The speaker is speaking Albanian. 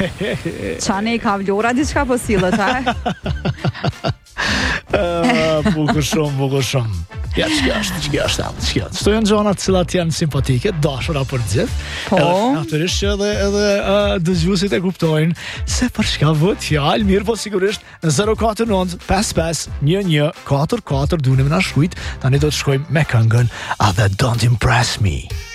Çane ka vlora diçka po sillet, ha? Bukur shumë. Ja, ç'ka është. Këto janë gjëra të cilat janë simpatike, dashura për gjithë. Po. Edhe natyrisht që edhe dëgjuesit e kuptojnë se për çka vot fjalë, mirë po sigurisht në 049 55 11 44 duhet na shkruajt. Tani do të shkojmë me këngën A That Don't Impress Me.